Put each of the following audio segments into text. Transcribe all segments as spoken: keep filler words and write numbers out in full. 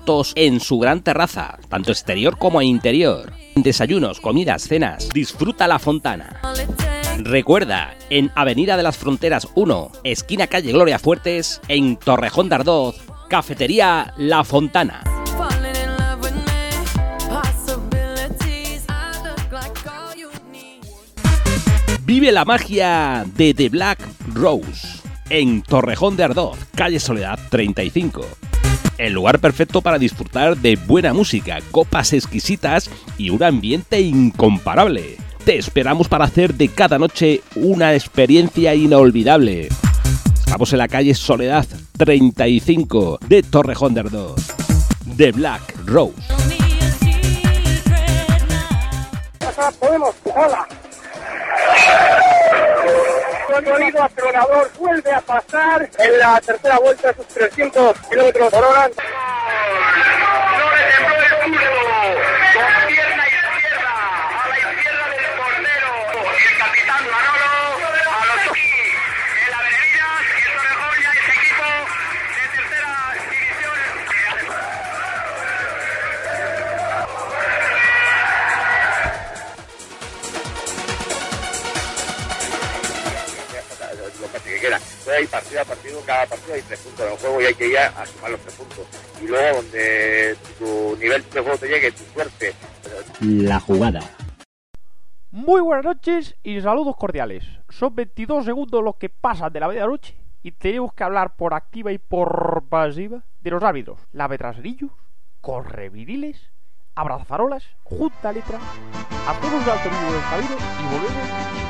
productos en su gran terraza, tanto exterior como interior. Desayunos, comidas, cenas. Disfruta La Fontana. Recuerda, en Avenida de las Fronteras uno, esquina calle Gloria Fuertes, en Torrejón de Ardoz, Cafetería La Fontana. Vive la magia de The Black Rose, en Torrejón de Ardoz, calle Soledad treinta y cinco. El lugar perfecto para disfrutar de buena música, copas exquisitas y un ambiente incomparable. Te esperamos para hacer de cada noche una experiencia inolvidable. Estamos en la calle Soledad treinta y cinco de Torrejón de Ardoz. The Black Rose. Podemos, hola. El sonido atronador vuelve a pasar en la tercera vuelta, esos trescientos kilómetros por hora. No le tembló el pulso, con pierna izquierda, a la izquierda del portero. El capitán Manolo, a los aquí, en la Benemira, en Torrejón ya es equipo de tercera división. Lo que se quiera. Entonces hay partido a partido, cada partido hay tres puntos en el juego y hay que ir a sumar los tres puntos. Y luego donde tu nivel de juego te llegue, tu suerte. La jugada. Muy buenas noches y saludos cordiales. Son veintidós segundos los que pasan de la medianoche y tenemos que hablar por activa y por pasiva de los árbitros, lavetraserillos, correviriles, abrazafarolas, junta letra. Hacemos un alto vivo del camino y volvemos.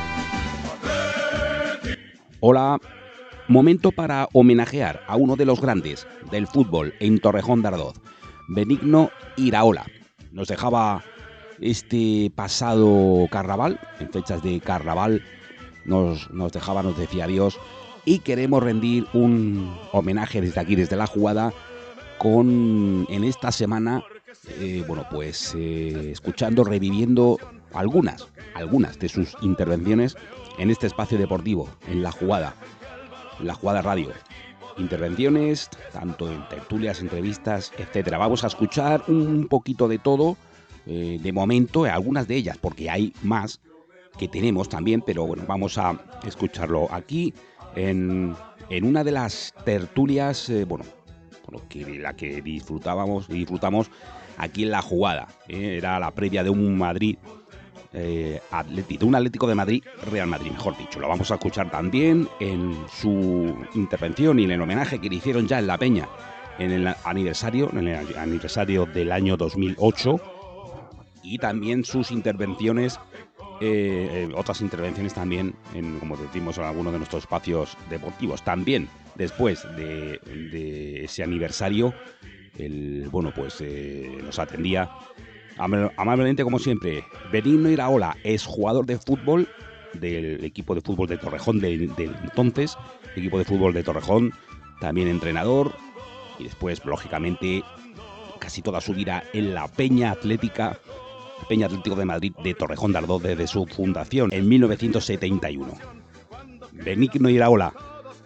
Hola, momento para homenajear a uno de los grandes del fútbol en Torrejón de Ardoz, Benigno Iraola. Nos dejaba este pasado carnaval, en fechas de carnaval, nos, nos dejaba, nos decía adiós, y queremos rendir un homenaje desde aquí, desde la jugada, con en esta semana, eh, bueno, pues eh, escuchando, reviviendo algunas, algunas de sus intervenciones en este espacio deportivo, en La Jugada, La Jugada Radio. Intervenciones, tanto en tertulias, entrevistas, etcétera. Vamos a escuchar un poquito de todo, eh, de momento, eh, algunas de ellas, porque hay más que tenemos también, pero bueno, vamos a escucharlo aquí, en, en una de las tertulias, eh, bueno, bueno, que la que disfrutábamos y disfrutamos aquí en La Jugada. Eh, era la previa de un Madrid... Eh, Atlético, un Atlético de Madrid, Real Madrid, mejor dicho. Lo vamos a escuchar también en su intervención y en el homenaje que le hicieron ya en La Peña en el aniversario, en el aniversario del año dos mil ocho, y también sus intervenciones, eh, otras intervenciones también, en, como decimos, en algunos de nuestros espacios deportivos. También después de, de ese aniversario, el, bueno, pues eh, nos atendía amablemente, como siempre, Benigno Iraola, es jugador de fútbol del equipo de fútbol de Torrejón del de entonces, equipo de fútbol de Torrejón, también entrenador, y después, lógicamente, casi toda su vida en la Peña Atlética, Peña Atlético de Madrid de Torrejón de Ardoz, desde su fundación en mil novecientos setenta y uno. Benigno Iraola,